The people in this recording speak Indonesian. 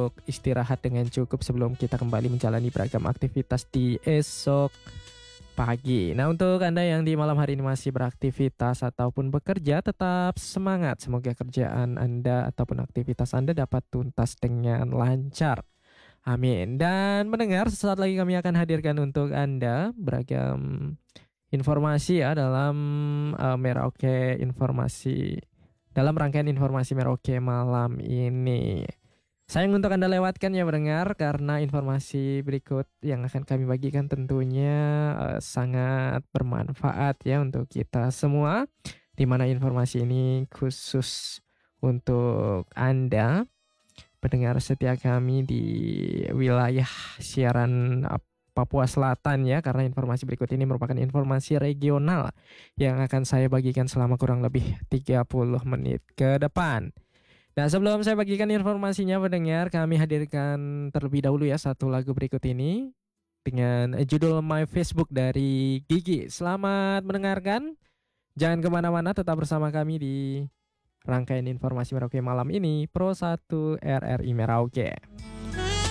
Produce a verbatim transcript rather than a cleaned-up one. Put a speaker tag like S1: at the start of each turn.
S1: untuk istirahat dengan cukup sebelum kita kembali menjalani beragam aktivitas di esok pagi. Nah, untuk Anda yang di malam hari ini masih beraktivitas ataupun bekerja, tetap semangat. Semoga kerjaan Anda ataupun aktivitas Anda dapat tuntas dengan lancar. Amin. Dan mendengar, sesaat lagi kami akan hadirkan untuk Anda beragam informasi ya dalam uh, Merauke Informasi, dalam rangkaian informasi Merauke malam ini. Sayang untuk Anda lewatkan ya mendengar, karena informasi berikut yang akan kami bagikan tentunya uh, sangat bermanfaat ya untuk kita semua, di mana informasi ini khusus untuk Anda pendengar setia kami di wilayah siaran uh, Papua Selatan ya, karena informasi berikut ini merupakan informasi regional yang akan saya bagikan selama kurang lebih tiga puluh menit ke depan. Nah, sebelum saya bagikan informasinya pendengar, kami hadirkan terlebih dahulu ya satu lagu berikut ini dengan judul My Facebook dari Gigi. Selamat mendengarkan. Jangan kemana-mana, tetap bersama kami di rangkaian informasi Merauke malam ini, Pro satu R R I Merauke.